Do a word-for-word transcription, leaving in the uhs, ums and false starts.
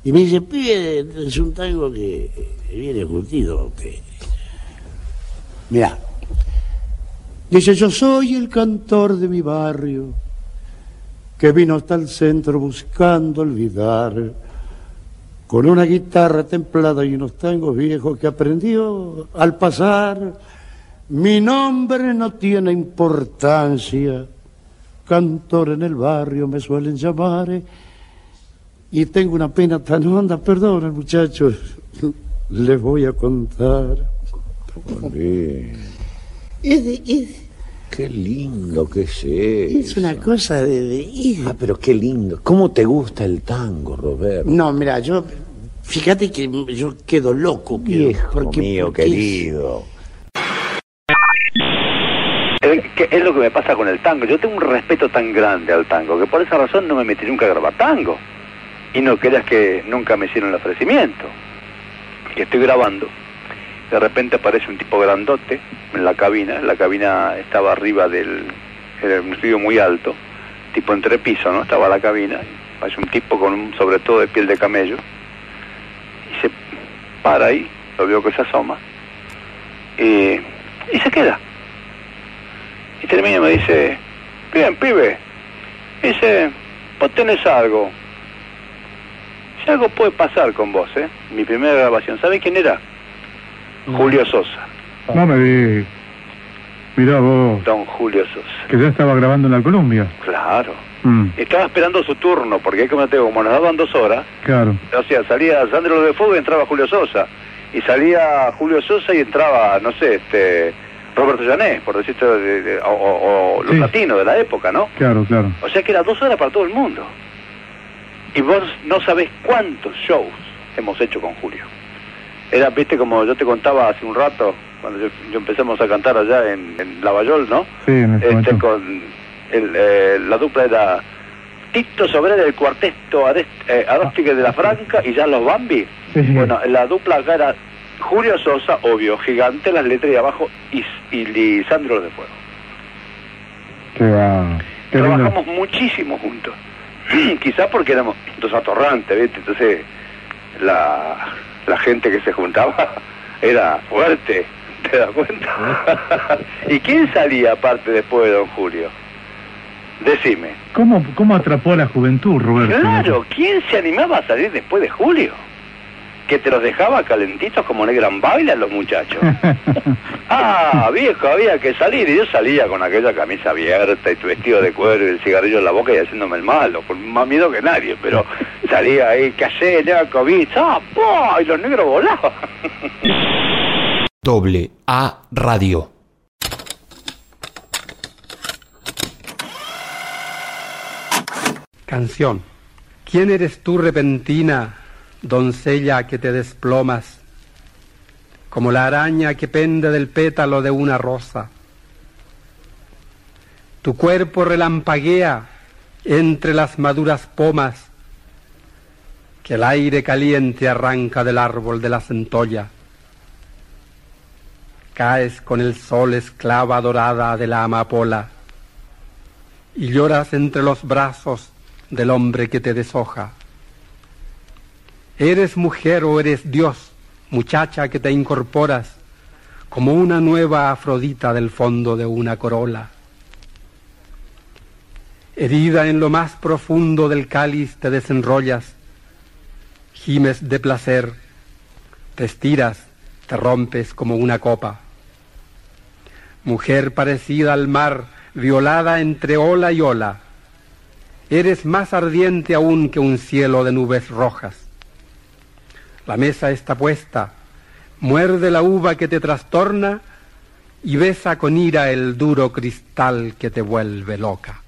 Y me dice, pibe, es un tango que viene justito. Que... Mirá. Dice, yo soy el cantor de mi barrio, que vino hasta el centro buscando olvidar, con una guitarra templada y unos tangos viejos que aprendió al pasar. Mi nombre no tiene importancia, cantor en el barrio me suelen llamar, eh, y tengo una pena tan honda, perdona muchachos, les voy a contar. Es de, es, qué lindo que es eso. Es una cosa de, de... Ah, pero qué lindo. ¿Cómo te gusta el tango, Roberto? No, mira, yo... Fíjate que yo quedo loco. Quedo, Viejo porque, mío, porque querido. Es, que es lo que me pasa con el tango. Yo tengo un respeto tan grande al tango que por esa razón no me metí nunca a grabar tango. Y no creas que nunca me hicieron el ofrecimiento. Que estoy grabando. De repente aparece un tipo grandote en la cabina. La cabina estaba arriba del... Era un estudio muy alto. Tipo entrepiso, ¿no? Estaba la cabina. Aparece un tipo con un sobre todo de piel de camello. Y se para ahí. Lo veo que se asoma. Y, y se queda. Y termina y me dice, bien, pibe. Dice, vos tenés algo. Si algo puede pasar con vos, ¿eh? Mi primera grabación. ¿Sabés quién era? No. Julio Sosa. No me di. Mirá vos. Don Julio Sosa. Que ya estaba grabando en la Columbia. Claro. Mm. Estaba esperando su turno, porque como te digo, como nos daban dos horas. Claro. O sea, salía Sandro de Fuego y entraba Julio Sosa. Y salía Julio Sosa y entraba, no sé, este... Roberto Llané, por decirte, de, de, o, o, o los sí. latinos de la época, ¿no? Claro, claro. O sea que era dos horas para todo el mundo. Y vos no sabés cuántos shows hemos hecho con Julio. Era, viste, como yo te contaba hace un rato, cuando yo, yo empezamos a cantar allá en, en Lavallol, ¿no? Sí, en el este, con el, eh, la dupla era Tito Sobrera del cuarteto eh, Adóstique de la Franca y ya los Bambi. Sí. Bueno, la dupla acá era Julio Sosa, obvio, gigante, las letras de abajo, y, y Lisandro de Fuego. Qué va. Qué Trabajamos lindo. muchísimo juntos. Quizás porque éramos dos atorrantes, ¿viste? Entonces, la, la gente que se juntaba era fuerte, ¿te das cuenta? ¿Y quién salía aparte después de don Julio? Decime. ¿Cómo, cómo atrapó a la juventud, Roberto? Claro, ¿quién se animaba a salir después de Julio? Que te los dejaba calentitos como negran bailan los muchachos. Ah, viejo, había que salir. Y yo salía con aquella camisa abierta y tu vestido de cuero y el cigarrillo en la boca y haciéndome el malo, con más miedo que nadie. Pero salía ahí, ¿qué hacés, Jacobi? ¡Ah, po! Y los negros volaban. Doble A Radio. Canción. ¿Quién eres tú, repentina, doncella que te desplomas, como la araña que pende del pétalo de una rosa? Tu cuerpo relampaguea entre las maduras pomas que el aire caliente arranca del árbol de la centolla. Caes con el sol esclava dorada de la amapola y lloras entre los brazos del hombre que te deshoja. ¿Eres mujer o eres Dios, muchacha que te incorporas como una nueva Afrodita del fondo de una corola? Herida en lo más profundo del cáliz te desenrollas, gimes de placer, te estiras, te rompes como una copa. Mujer parecida al mar, violada entre ola y ola, eres más ardiente aún que un cielo de nubes rojas. La mesa está puesta, muerde la uva que te trastorna y besa con ira el duro cristal que te vuelve loca.